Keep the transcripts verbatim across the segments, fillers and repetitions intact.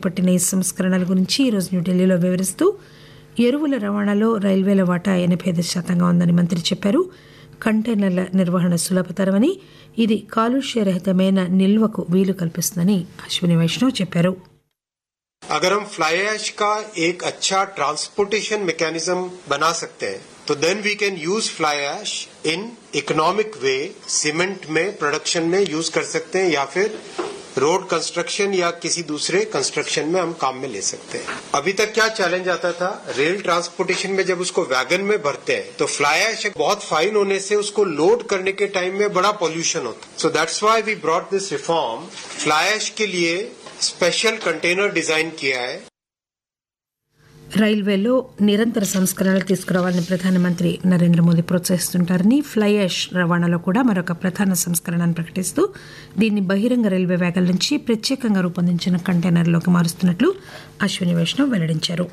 చేపట్టిన ఈ సంస్కరణల గురించి ఈరోజు న్యూఢిల్లీలో వివరిస్తూ ఎరువుల రవాణాలో రైల్వేల వాటా ఎనభై ఐదు శాతంగా ఉందని మంత్రి చెప్పారు. కంటైనర్ల నిర్వహణ సులభతరమని, ఇది కాలుష్యరహితమైన నిల్వకు వీలు కల్పిస్తుందని అశ్విని వైష్ణవ్ చెప్పారు. अगर हम फ्लाई ऐश का एक अच्छा ट्रांसपोर्टेशन मैकेनिज्म बना सकते हैं तो then we can use fly ash in economic way, cement में प्रोडक्शन में यूज कर सकते हैं या फिर रोड कंस्ट्रक्शन या किसी दूसरे कंस्ट्रक्शन में हम काम में ले सकते हैं. अभी तक क्या चैलेंज आता था, रेल ट्रांसपोर्टेशन में जब उसको वैगन में भरते हैं तो फ्लाई ऐश बहुत फाइन होने से उसको लोड करने के टाइम में बड़ा पॉल्यूशन होता है. So that's why we brought this reform. Fly ash के लिए special container design Kia high. రైల్వేలో నిరంతర సంస్కరణలు తీసుకురావాలని ప్రధానమంత్రి నరేంద్ర మోదీ ప్రోత్సహిస్తుంటారని, ఫ్లై యాష్ రవాణాలో కూడా మరొక ప్రధాన సంస్కరణను ప్రకటిస్తూ దీన్ని బహిరంగ రైల్వే వ్యాగల నుంచి ప్రత్యేకంగా రూపొందించిన కంటైనర్లోకి మారుస్తున్నట్లు అశ్విని వైష్ణవ్ వెల్లడించారు.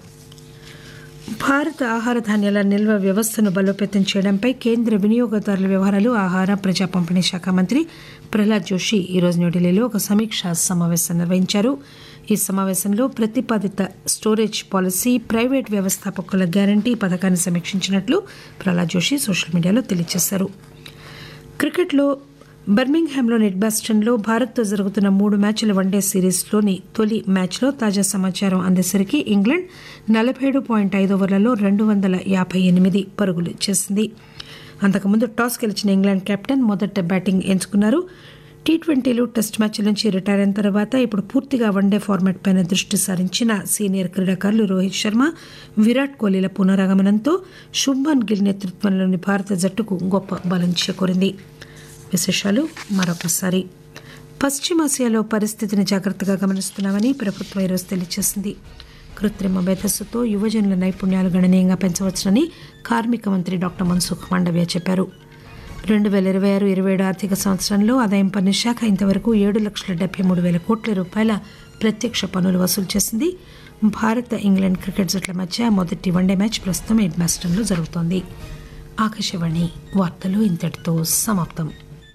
భారత ఆహార ధాన్యాల నిల్వ వ్యవస్థను బలోపేతం చేయడంపై కేంద్ర వినియోగదారుల వ్యవహారాలు, ఆహార, ప్రజా పంపిణీ శాఖ మంత్రి ప్రహ్లాద్ జోషి ఈరోజు న్యూఢిల్లీలో ఒక సమీక్షా సమావేశం నిర్వహించారు. ఈ సమావేశంలో ప్రతిపాదిత స్టోరేజ్ పాలసీ, ప్రైవేట్ వ్యవస్థాపకుల గ్యారంటీ పథకాన్ని సమీక్షించినట్లు ప్రహ్లాద్ జోషి సోషల్ మీడియాలో తెలియజేశారు. క్రికెట్లో బర్మింగ్హామ్లోని ఎడ్బాస్టన్లో భారత్తో జరుగుతున్న మూడు మ్యాచ్ల వన్డే సిరీస్లోని తొలి మ్యాచ్లో తాజా సమాచారం అందేసరికి ఇంగ్లాండ్ నలభై ఏడు పాయింట్ ఐదు ఓవర్లలో రెండు వందల యాభై ఎనిమిది పరుగులు చేసింది. అంతకుముందు టాస్ గెలిచిన ఇంగ్లాండ్ కెప్టెన్ మొదట బ్యాటింగ్ ఎంచుకున్నారు. టీ ట్వంటీలు, టెస్ట్ మ్యాచ్ల నుంచి రిటైర్ అయిన తర్వాత ఇప్పుడు పూర్తిగా వన్డే ఫార్మాట్ పైన దృష్టి సారించిన సీనియర్ క్రీడాకారులు రోహిత్ శర్మ, విరాట్ కోహ్లీల పునరాగమనంతో శుభ్మన్ గిల్ నేతృత్వంలోని భారత జట్టుకు గొప్ప బలం చేకూరింది. విశేషాలు మరొకసారి. పశ్చిమాసియాలో పరిస్థితిని జాగ్రత్తగా గమనిస్తున్నామని ప్రభుత్వం ఈరోజు తెలియజేసింది. కృత్రిమ మేధస్సుతో యువజనుల నైపుణ్యాలు గణనీయంగా పెంచవచ్చునని కార్మిక మంత్రి డాక్టర్ మన్సుఖ్ మాండవ్య చెప్పారు. రెండు వేల ఇరవై ఆరు ఇరవై ఏడు ఆర్థిక సంవత్సరంలో ఆదాయం పన్ను శాఖ ఇంతవరకు ఏడు లక్షల డెబ్బై మూడు వేల కోట్ల రూపాయల ప్రత్యక్ష పన్నులు వసూలు చేసింది. భారత, ఇంగ్లాండ్ క్రికెట్ జట్ల మధ్య మొదటి వన్డే మ్యాచ్ ప్రస్తుతం ఎడ్మాస్టన్లో జరుగుతోంది. ఆకాశవాణి వార్తలు ఇంతటితో సమాప్తం.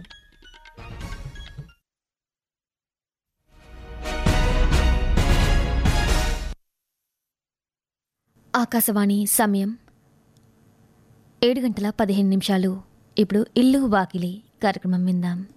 ఆకాశవాణి సమయం ఏడు గంటల పదిహేను నిమిషాలు. ఇప్పుడు ఇల్లు వాకిలి కార్యక్రమం విందాం.